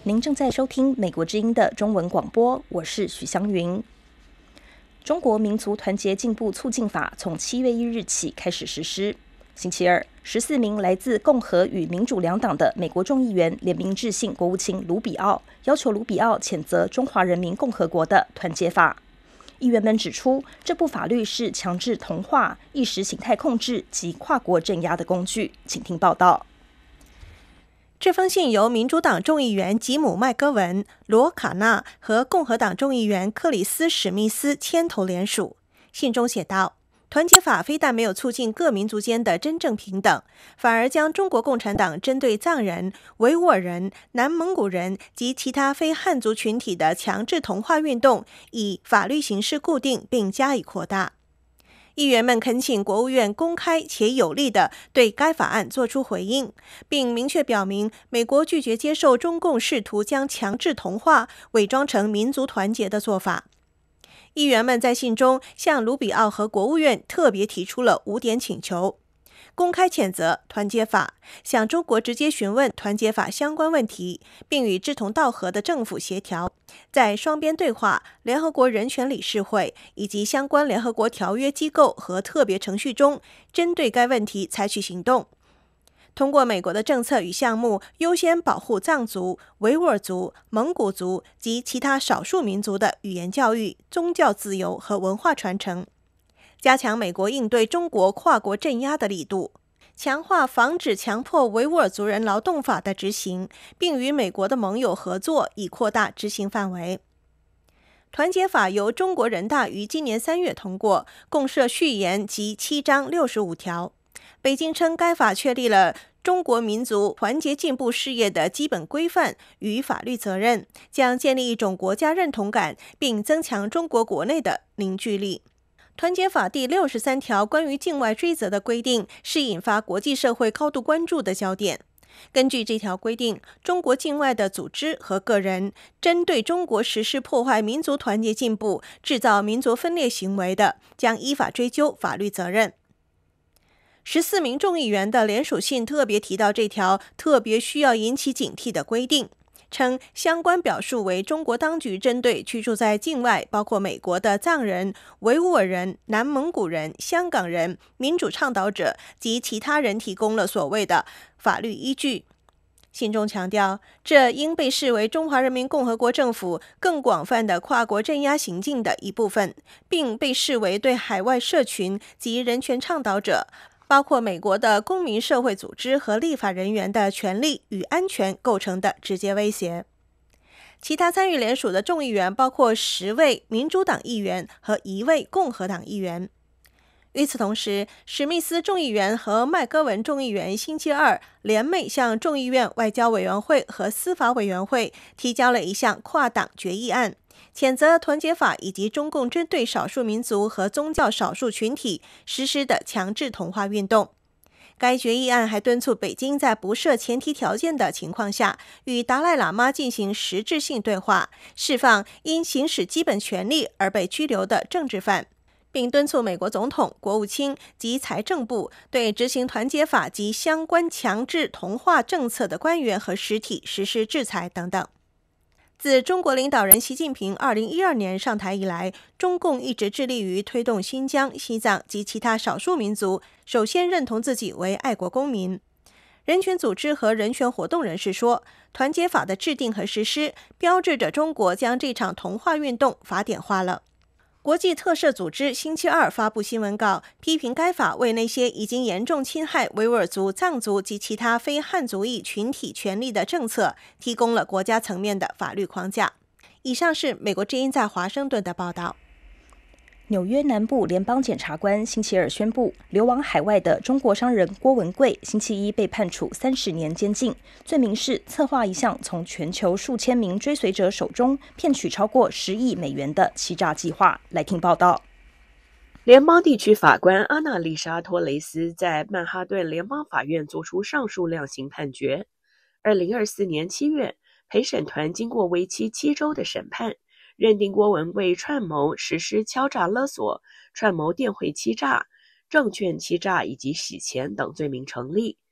您正在收听美国之音的中文广播，我是许湘云。中国民族团结进步促进法从7月1日起开始实施。星期二，14名来自共和与民主两党的美国众议员联名致信国务卿卢比奥，要求卢比奥谴责中华人民共和国的团结法。议员们指出，这部法律是强制同化、意识形态控制及跨国镇压的工具。请听报道。 这封信由民主党众议员吉姆·麦戈文、罗卡纳和共和党众议员克里斯·史密斯牵头联署。信中写道，团结法非但没有促进各民族间的真正平等，反而将中国共产党针对藏人、维吾尔人、南蒙古人及其他非汉族群体的强制同化运动以法律形式固定并加以扩大。议员们恳请国务院公开且有力地对该法案作出回应，并明确表明美国拒绝接受中共试图将强制同化伪装成民族团结的做法。议员们在信中向卢比奥和国务院特别提出了5点请求：公开谴责团结法，向中国直接询问团结法相关问题，并与志同道合的政府协调，在双边对话、联合国人权理事会以及相关联合国条约机构和特别程序中，针对该问题采取行动。通过美国的政策与项目，优先保护藏族、维吾尔族、蒙古族及其他少数民族的语言教育、宗教自由和文化传承，加强美国应对中国跨国镇压的力度，强化防止强迫维吾尔族人劳动法的执行，并与美国的盟友合作以扩大执行范围。团结法由中国人大于今年3月通过，共设序言及7章65条。北京称该法确立了中国民族团结进步事业的基本规范与法律责任，将建立一种国家认同感，并增强中国国内的凝聚力。团结法第63条关于境外追责的规定是引发国际社会高度关注的焦点。根据这条规定，中国境外的组织和个人针对中国实施破坏民族团结进步、制造民族分裂行为的，将依法追究法律责任。14名众议员的联署信特别提到这条特别需要引起警惕的规定，称相关表述为中国当局针对居住在境外，包括美国的藏人、维吾尔人、南蒙古人、香港人、民主倡导者及其他人提供了所谓的法律依据。信中强调，这应被视为中华人民共和国政府更广泛的跨国镇压行径的一部分，并被视为对海外社群及人权倡导者，包括美国的公民社会组织和立法人员的权利与安全构成的直接威胁。其他参与联署的众议员包括10位民主党议员和1位共和党议员。与此同时，史密斯众议员和麦戈文众议员星期二联袂向众议院外交委员会和司法委员会提交了一项跨党决议案，谴责团结法以及中共针对少数民族和宗教少数群体实施的强制同化运动。该决议案还敦促北京在不设前提条件的情况下，与达赖喇嘛进行实质性对话，释放因行使基本权利而被拘留的政治犯，并敦促美国总统、国务卿及财政部对执行团结法及相关强制同化政策的官员和实体实施制裁等等。自中国领导人习近平2012年上台以来，中共一直致力于推动新疆、西藏及其他少数民族首先认同自己为爱国公民。人权组织和人权活动人士说，团结法的制定和实施标志着中国将这场同化运动法典化了。国际特赦组织星期二发布新闻稿，批评该法为那些已经严重侵害维吾尔族、藏族及其他非汉族裔群体权利的政策提供了国家层面的法律框架。以上是美国之音在华盛顿的报道。 纽约南部联邦检察官星期二宣布，流亡海外的中国商人郭文贵星期一被判处30年监禁，罪名是策划一项从全球数千名追随者手中骗取超过10亿美元的欺诈计划。来听报道。 联邦地区法官阿娜丽莎·托雷斯在曼哈顿联邦法院作出上述量刑判决。2024年7月，陪审团经过为期7周的审判，认定郭文贵串谋实施敲诈勒索、串谋电汇欺诈、证券欺诈以及洗钱等罪名成立。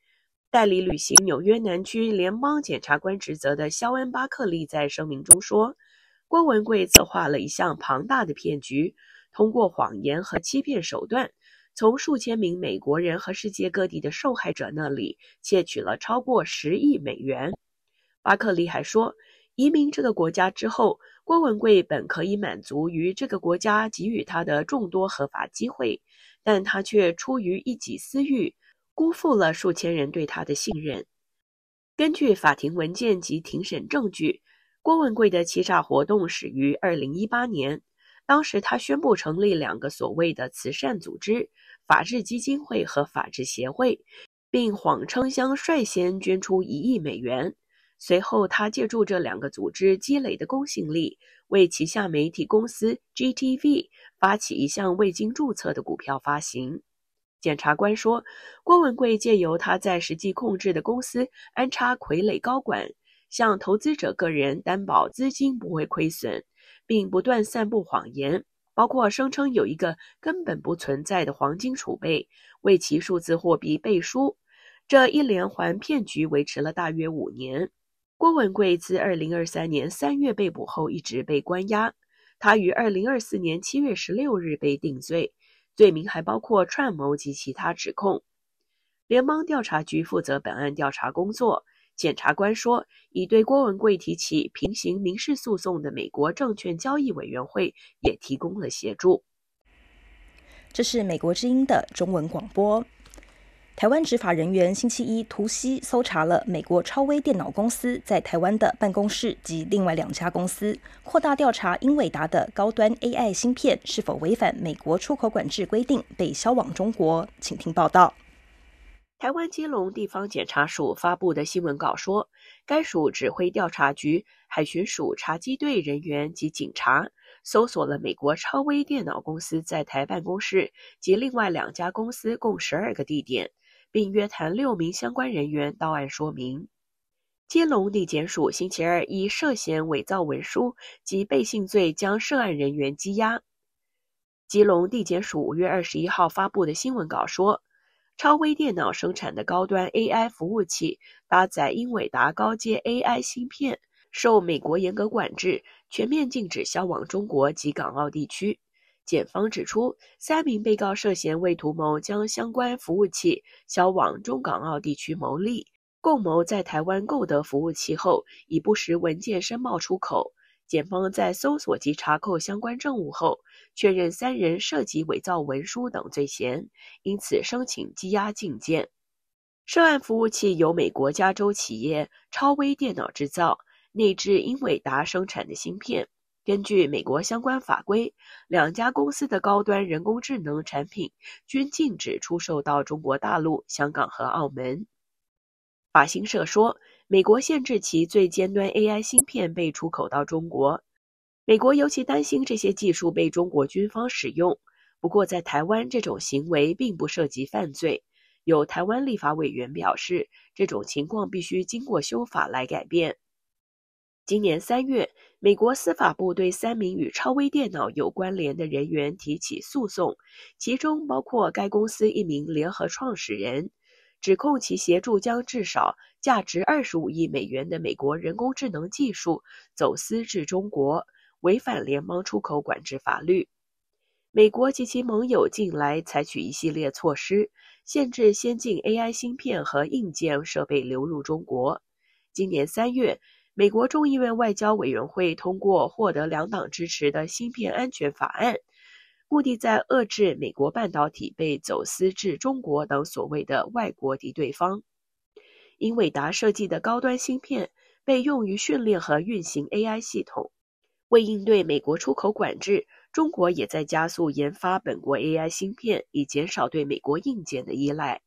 代理履行纽约南区联邦检察官职责的肖恩·巴克利在声明中说，郭文贵策划了一项庞大的骗局，通过谎言和欺骗手段，从数千名美国人和世界各地的受害者那里窃取了超过10亿美元。巴克利还说，移民这个国家之后，郭文贵本可以满足于这个国家给予他的众多合法机会，但他却出于一己私欲，辜负了数千人对他的信任。根据法庭文件及庭审证据，郭文贵的欺诈活动始于2018年，当时他宣布成立2个所谓的慈善组织，法治基金会和法治协会，并谎称将率先捐出1亿美元。随后他借助这2个组织积累的公信力，为旗下媒体公司 GTV 发起一项未经注册的股票发行。检察官说，郭文贵借由他在实际控制的公司安插傀儡高管，向投资者个人担保资金不会亏损，并不断散布谎言，包括声称有一个根本不存在的黄金储备，为其数字货币背书。这一连环骗局维持了大约5年。郭文贵自2023年3月被捕后一直被关押，他于2024年7月16日被定罪，罪名还包括串谋及其他指控。联邦调查局负责本案调查工作。检察官说，已对郭文贵提起平行民事诉讼的美国证券交易委员会也提供了协助。 这是美国之音的中文广播。台湾执法人员星期一突袭搜查了美国超威电脑公司在台湾的办公室及另外2家公司，扩大调查英伟达的高端 AI 芯片是否违反美国出口管制规定被销往中国。请听报道。 台湾基隆地方检察署发布的新闻稿说，该署指挥调查局、海巡署查缉队人员及警察搜索了美国超威电脑公司在台办公室及另外2家公司共12个地点，并约谈6名相关人员到案说明。基隆地检署星期二以涉嫌伪造文书及背信罪将涉案人员羁押。基隆地检署5月21号发布的新闻稿说，超威电脑生产的高端 AI 服务器搭载英伟达高阶 AI 芯片，受美国严格管制，全面禁止销往中国及港澳地区。检方指出，3名被告涉嫌为图谋将相关服务器销往中港澳地区牟利，共谋在台湾购得服务器后，以不实文件申报出口。检方在搜索及查扣相关证物后，确认3人涉及伪造文书等罪嫌，因此申请羁押禁见。涉案服务器由美国加州企业超威电脑制造，内置英伟达生产的芯片。根据美国相关法规，2家公司的高端人工智能产品均禁止出售到中国大陆、香港和澳门。法新社说，美国限制其最尖端 AI 芯片被出口到中国。美国尤其担心这些技术被中国军方使用。不过在台湾，这种行为并不涉及犯罪。有台湾立法委员表示，这种情况必须经过修法来改变。今年3月，美国司法部对3名与超威电脑有关联的人员提起诉讼，其中包括该公司1名联合创始人，指控其协助将至少价值25亿美元的美国人工智能技术走私至中国，违反联邦出口管制法律。美国及其盟友近来采取一系列措施，限制先进 AI 芯片和硬件设备流入中国。今年3月，美国众议院外交委员会通过获得2党支持的芯片安全法案，目的在遏制美国半导体被走私至中国等所谓的外国敌对方。英伟达设计的高端芯片被用于训练和运行 AI 系统。为应对美国出口管制，中国也在加速研发本国 AI 芯片，以减少对美国硬件的依赖。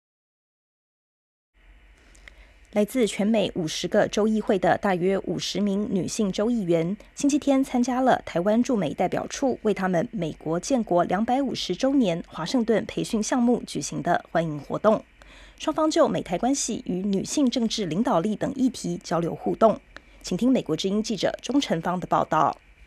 来自全美50个州议会的大约50名女性州议员，星期天参加了台湾驻美代表处为他们美国建国250周年华盛顿培训项目举行的欢迎活动。双方就美台关系与女性政治领导力等议题交流互动。请听美国之音记者钟成芳的报道。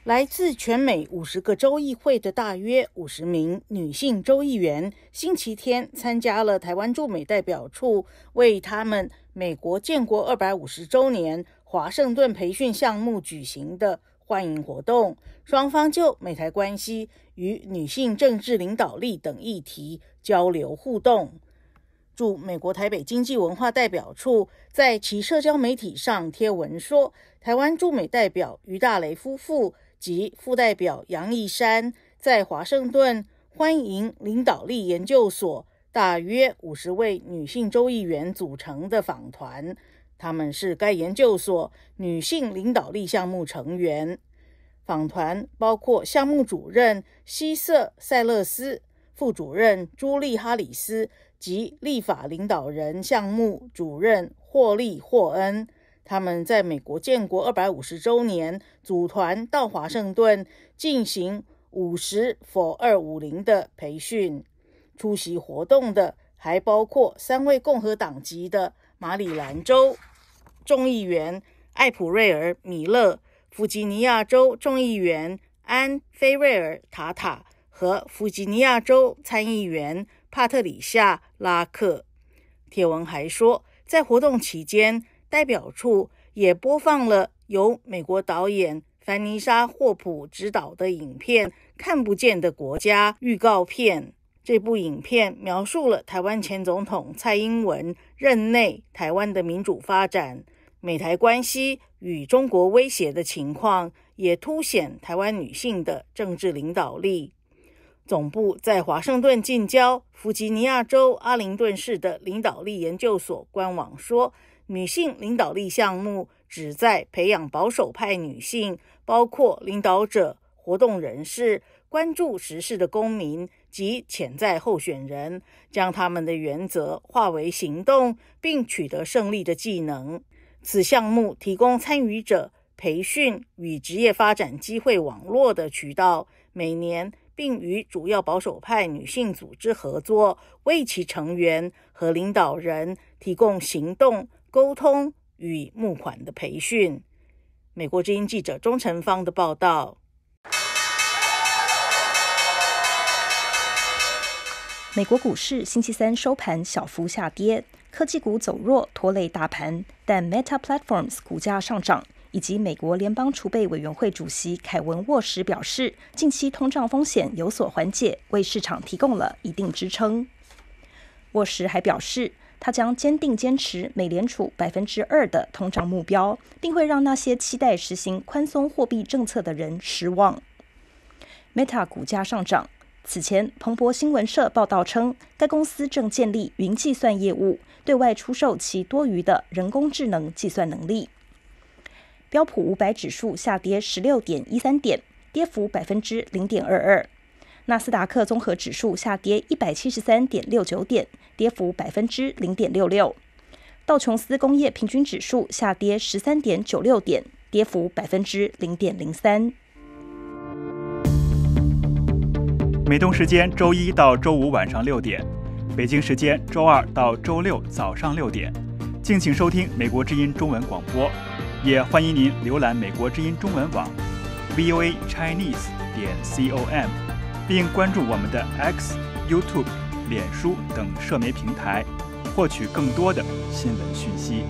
来自全美50个州议会的大约50名女性州议员，星期天参加了台湾驻美代表处为他们美国建国250周年华盛顿培训项目举行的欢迎活动，双方就美台关系与女性政治领导力等议题交流互动。驻美国台北经济文化代表处在其社交媒体上贴文说，台湾驻美代表于大雷夫妇及副代表杨义山在华盛顿欢迎领导力研究所大约50位女性州议员组成的访团，他们是该研究所女性领导力项目成员。访团包括项目主任希瑟·塞勒斯、副主任朱莉·哈里斯及立法领导人项目主任霍利·霍恩。他们在美国建国250周年组团到华盛顿进行50 for 250的培训。出席活动的还包括3位共和党籍的马里兰州众议员艾普瑞尔·米勒、弗吉尼亚州众议员安·菲瑞尔·塔塔和弗吉尼亚州参议员帕特里夏·拉克。帖文还说，在活动期间，代表处也播放了由美国导演凡妮莎·霍普执导的影片《看不见的国家》预告片。这部影片描述了台湾前总统蔡英文任内台湾的民主发展、美台关系与中国威胁的情况，也凸显台湾女性的政治领导力。总部在华盛顿近郊弗吉尼亚州阿灵顿市的领导力研究所官网说，女性领导力项目旨在培养保守派女性，包括领导者、活动人士、关注时事的公民及潜在候选人，将他们的原则化为行动并取得胜利的技能。此项目提供参与者培训与职业发展机会网络的渠道，每年并与主要保守派女性组织合作，为其成员和领导人提供行动、沟通与募款的培训。美国之音记者钟成芳的报道。 美国股市星期三收盘小幅下跌，科技股走弱拖累大盘，但 Meta Platforms 股价上涨，以及美国联邦储备委员会主席凯文·沃什表示，近期通胀风险有所缓解，为市场提供了一定支撑。沃什还表示，他将坚定坚持美联储 2% 的通胀目标，并会让那些期待实行宽松货币政策的人失望。Meta 股价上涨。此前，彭博新闻社报道称，该公司正建立云计算业务，对外出售其多余的人工智能计算能力。标普500指数下跌 16.13 点，跌幅 0.22%。纳斯达克综合指数下跌 173.69 点，跌幅 0.66%。道琼斯工业平均指数下跌 13.96 点，跌幅 0.03%。 美东时间周一到周五晚上6点，北京时间周二到周六早上6点，敬请收听美国之音中文广播，也欢迎您浏览美国之音中文网 voachinese.com， 并关注我们的 X、YouTube、脸书等社媒平台，获取更多的新闻讯息。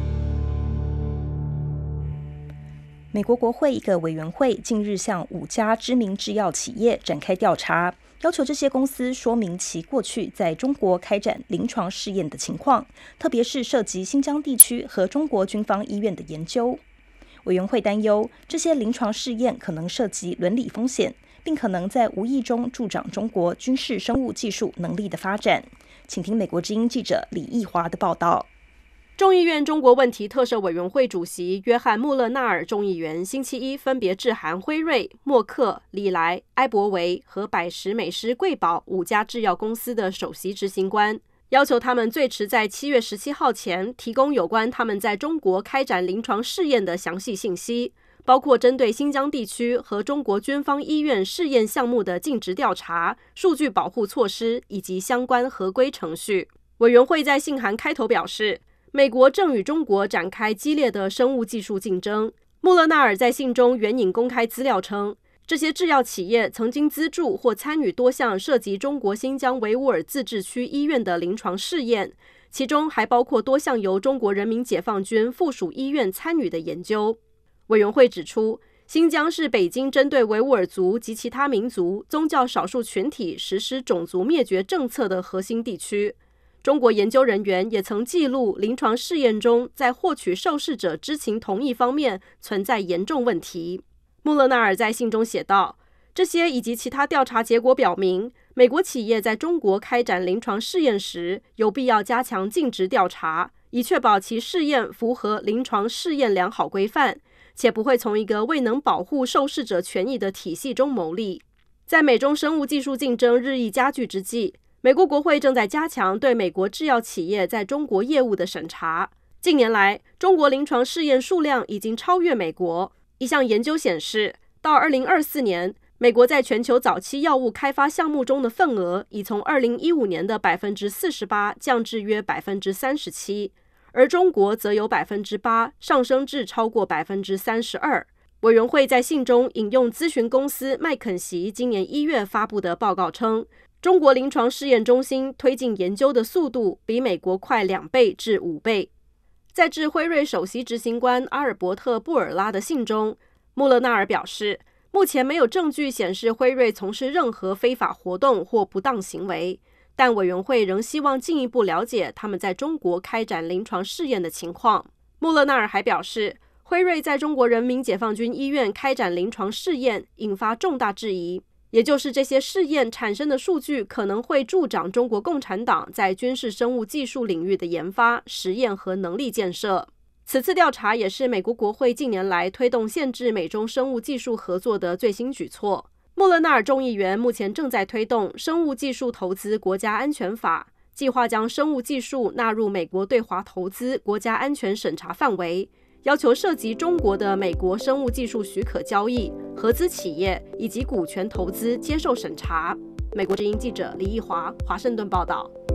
美国国会一个委员会近日向5家知名制药企业展开调查，要求这些公司说明其过去在中国开展临床试验的情况，特别是涉及新疆地区和中国军方医院的研究。委员会担忧，这些临床试验可能涉及伦理风险，并可能在无意中助长中国军事生物技术能力的发展。请听美国之音记者李义华的报道。 众议院中国问题特设委员会主席约翰·穆勒纳尔众议员星期一分别致函辉瑞、默克、礼来、埃博维和百时美施贵宝5家制药公司的首席执行官，要求他们最迟在7月17号前提供有关他们在中国开展临床试验的详细信息，包括针对新疆地区和中国军方医院试验项目的尽职调查、数据保护措施以及相关合规程序。委员会在信函开头表示，美国正与中国展开激烈的生物技术竞争， 穆勒纳尔在信中援引公开资料称，这些制药企业曾经资助或参与多项涉及中国新疆维吾尔自治区医院的临床试验，其中还包括多项由中国人民解放军附属医院参与的研究。委员会指出，新疆是北京针对维吾尔族及其他民族、宗教少数群体实施种族灭绝政策的核心地区。中国研究人员也曾记录临床试验中在获取受试者知情同意方面存在严重问题。穆勒纳尔在信中写道，这些以及其他调查结果表明，美国企业在中国开展临床试验时，有必要加强尽职调查，以确保其试验符合临床试验良好规范，且不会从一个未能保护受试者权益的体系中牟利。在美中生物技术竞争日益加剧之际，美国国会正在加强对美国制药企业在中国业务的审查。近年来，中国临床试验数量已经超越美国。一项研究显示，到2024年，美国在全球早期药物开发项目中的份额已从2015年的 48% 降至约 37%， 而中国则由 8% 上升至超过 32%。委员会在信中引用咨询公司麦肯锡今年1月发布的报告称，中国临床试验中心推进研究的速度比美国快2倍至5倍。在致辉瑞首席执行官阿尔伯特·布尔拉的信中，穆勒纳尔表示，目前没有证据显示辉瑞从事任何非法活动或不当行为，但委员会仍希望进一步了解他们在中国开展临床试验的情况。穆勒纳尔还表示，辉瑞在中国人民解放军医院开展临床试验引发重大质疑，也就是这些试验产生的数据可能会助长中国共产党在军事生物技术领域的研发、实验和能力建设。此次调查也是美国国会近年来推动限制美中生物技术合作的最新举措。穆勒纳尔众议员目前正在推动生物技术投资国家安全法，计划将生物技术纳入美国对华投资国家安全审查范围，要求涉及中国的美国生物技术许可交易、合资企业以及股权投资接受审查。美国之音记者李义华华盛顿报道。